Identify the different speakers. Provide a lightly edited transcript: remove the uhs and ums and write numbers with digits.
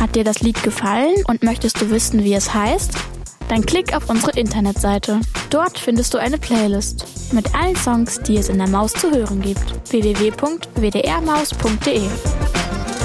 Speaker 1: Hat dir das Lied gefallen und möchtest du wissen, wie es heißt? Dann klick auf unsere Internetseite. Dort findest du eine Playlist mit allen Songs, die es in der Maus zu hören gibt. www.wdrmaus.de